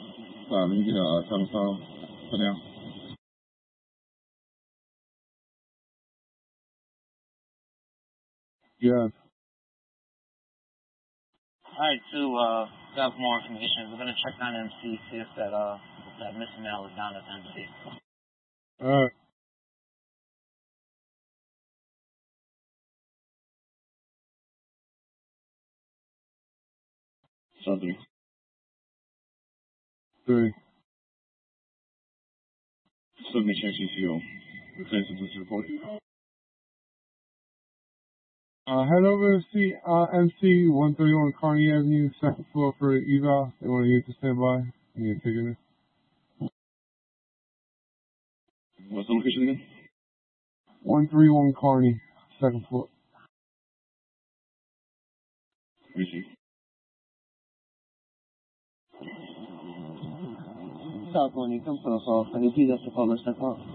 长沙怎么样？ Yes. Alright, to have more information, we're gonna check on MC, see if that missing mail is down at MC. Alright. Something. 对。 Submit check CCO. Replace the report. Head over to see MC 131 Kearney Avenue, second floor for eval. They want you to stand by. You need to take it. What's the location again? 131 Kearney, second floor. Receive. South 1, you come for a call. Can you please ask the call list that call?